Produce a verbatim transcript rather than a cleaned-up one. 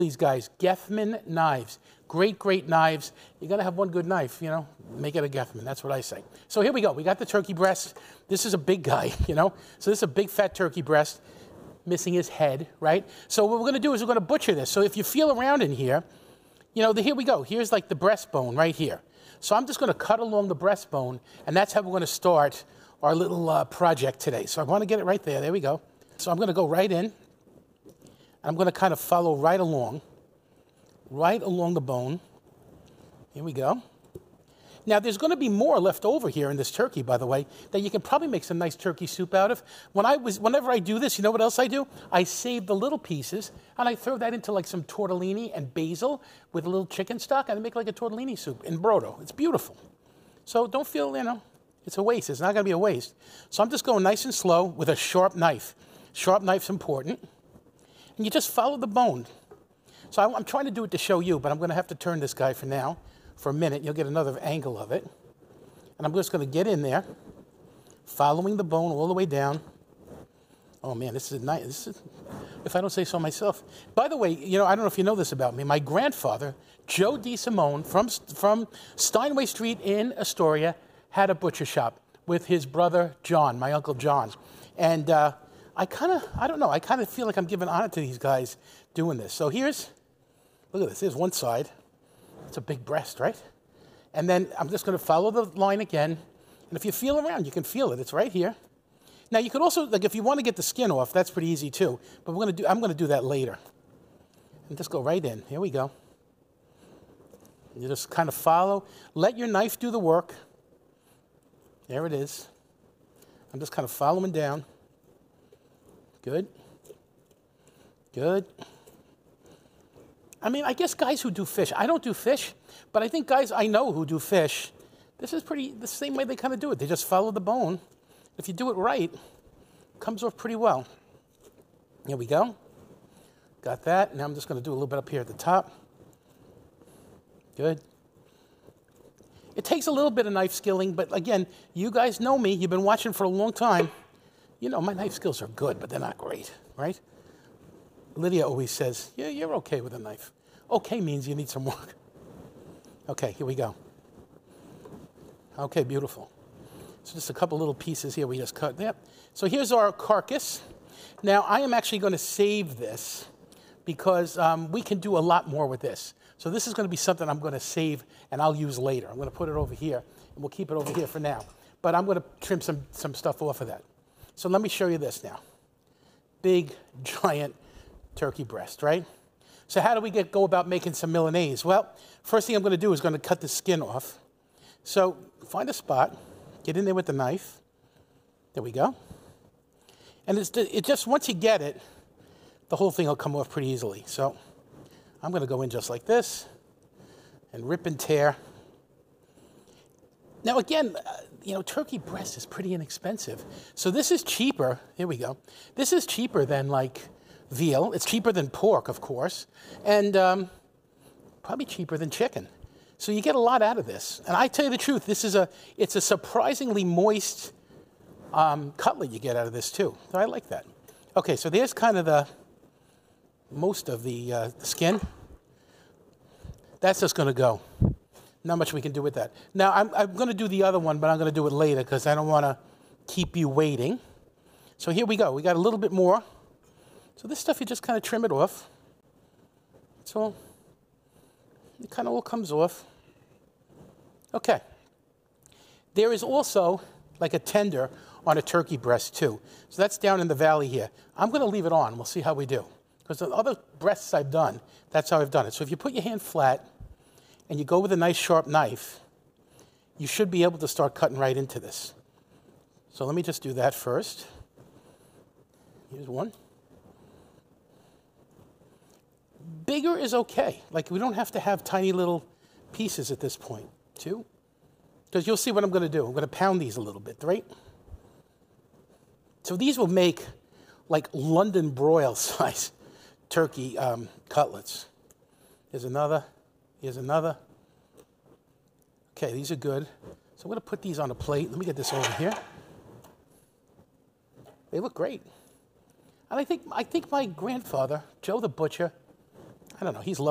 These guys, Gethman knives. Great, great knives. You gotta have one good knife, you know, make it a Gethman, that's what I say. So here we go, we got the turkey breast. This is a big guy, you know? So this is a big fat turkey breast, missing his head, right? So what we're gonna do is we're gonna butcher this. So if you feel around in here, you know, the, here we go. Here's like the breastbone right here. So I'm just gonna cut along the breastbone, and that's how we're gonna start our little uh, project today. So I wanna get it right there, there we go. So I'm gonna go right in. I'm going to kind of follow right along, right along the bone. Here we go. Now, there's going to be more left over here in this turkey, by the way, that you can probably make some nice turkey soup out of. When I was, whenever I do this, you know what else I do? I save the little pieces, and I throw that into like some tortellini and basil with a little chicken stock, and I make like a tortellini soup in brodo. It's beautiful. So don't feel, you know, it's a waste. It's not going to be a waste. So I'm just going nice and slow with a sharp knife. Sharp knife's important. And you just follow the bone. So I'm trying to do it to show you, but I'm going to have to turn this guy for now, for a minute. You'll get another angle of it. And I'm just going to get in there, following the bone all the way down. Oh man, this is nice. This is, if I don't say so myself. By the way, you know, I don't know if you know this about me. My grandfather, Joe DeSimone, from, from Steinway Street in Astoria, had a butcher shop with his brother John, my Uncle John. And uh, I kind of, I don't know, I kind of feel like I'm giving honor to these guys doing this. So here's, look at this, here's one side. It's a big breast, right? And then I'm just going to follow the line again. And if you feel around, you can feel it. It's right here. Now you could also, like if you want to get the skin off, that's pretty easy too. But we're going to do, I'm going to do that later. And just go right in. Here we go. You just kind of follow. Let your knife do the work. There it is. I'm just kind of following down. Good. Good. I mean, I guess guys who do fish, I don't do fish, but I think guys I know who do fish, this is pretty, the same way they kind of do it. They just follow the bone. If you do it right, it comes off pretty well. Here we go. Got that. Now I'm just going to do a little bit up here at the top. Good. It takes a little bit of knife skilling, but again, you guys know me. You've been watching for a long time. You know, my knife skills are good, but they're not great, right? Lydia always says, yeah, you're okay with a knife. Okay means you need some work. Okay, here we go. Okay, beautiful. So just a couple little pieces here we just cut. Yep. So here's our carcass. Now, I am actually going to save this because um, we can do a lot more with this. So this is going to be something I'm going to save and I'll use later. I'm going to put it over here, and we'll keep it over here for now. But I'm going to trim some, some stuff off of that. So let me show you this now. Big, giant turkey breast, right? So how do we get go about making some Milanese? Well, first thing I'm going to do is going to cut the skin off. So find a spot, get in there with the knife. There we go. And it's, it just, once you get it, the whole thing will come off pretty easily. So I'm going to go in just like this and rip and tear. Now again, uh, you know, turkey breast is pretty inexpensive. So this is cheaper, here we go. This is cheaper than like veal. It's cheaper than pork, of course, and um, probably cheaper than chicken. So you get a lot out of this. And I tell you the truth, this is a, it's a surprisingly moist um, cutlet you get out of this too. So I like that. Okay, so there's kind of the, most of the, uh, the skin. That's just gonna go. Not much we can do with that. Now, I'm, I'm going to do the other one, but I'm going to do it later because I don't want to keep you waiting. So here we go. We got a little bit more. So this stuff, you just kind of trim it off. It's all, it kind of all comes off. Okay. There is also like a tender on a turkey breast too. So that's down in the valley here. I'm going to leave it on. We'll see how we do. Because the other breasts I've done, that's how I've done it. So if you put your hand flat, and you go with a nice sharp knife, you should be able to start cutting right into this. So let me just do that first. Here's one. Bigger is okay. Like we don't have to have tiny little pieces at this point. Two. Because you'll see what I'm going to do. I'm going to pound these a little bit, right? So these will make like London broil size turkey um, cutlets. Here's another. Here's another. Okay, these are good. So I'm going to put these on a plate. Let me get this over here. They look great. And I think, I think my grandfather, Joe the Butcher, I don't know. He's